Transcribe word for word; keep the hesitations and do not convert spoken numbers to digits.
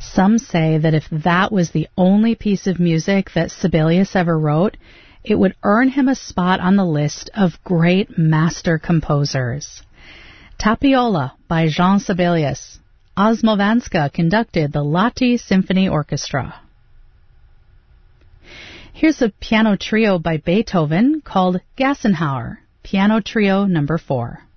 Some say that if that was the only piece of music that Sibelius ever wrote, it would earn him a spot on the list of great master composers. Tapiola by Jean Sibelius. Osmovanska conducted the Lahti Symphony Orchestra. Here's a piano trio by Beethoven called Gassenhauer, Piano Trio Number four.